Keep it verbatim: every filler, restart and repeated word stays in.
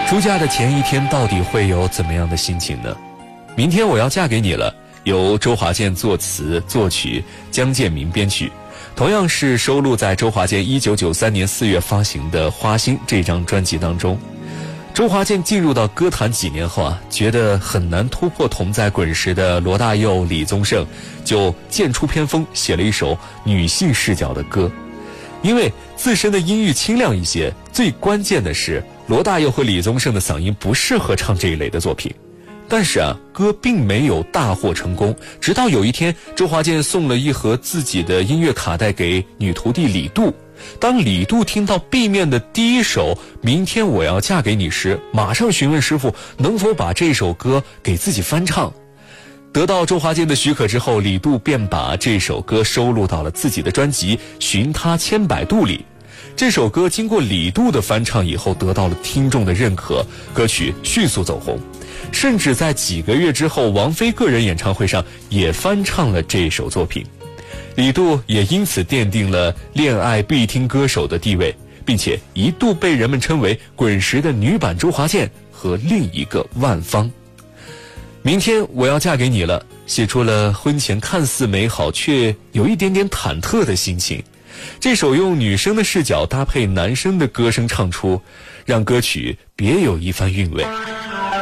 出嫁的前一天到底会有怎么样的心情呢？明天我要嫁给你了，由周华健作词作曲，江建民编曲，同样是收录在周华健一九九三年四月发行的《花心》这张专辑当中。周华健进入到歌坛几年后啊，觉得很难突破同在滚石的罗大佑、李宗盛，就剑出偏锋写了一首女性视角的歌。因为自身的音域清亮一些，最关键的是罗大佑和李宗盛的嗓音不适合唱这一类的作品。但是啊，歌并没有大获成功，直到有一天周华健送了一盒自己的音乐卡带给女徒弟李杜。当李杜听到 B 面的第一首《明天我要嫁给你》时，马上询问师傅能否把这首歌给自己翻唱。得到周华健的许可之后，李杜便把这首歌收录到了自己的专辑《寻他千百度》里。这首歌经过李杜的翻唱以后，得到了听众的认可，歌曲迅速走红。甚至在几个月之后，王菲个人演唱会上也翻唱了这首作品。李杜也因此奠定了恋爱必听歌手的地位，并且一度被人们称为滚石的女版周华健和另一个万芳。明天我要嫁给你了，写出了婚前看似美好却有一点点忐忑的心情。这首用女生的视角搭配男生的歌声唱出，让歌曲别有一番韵味。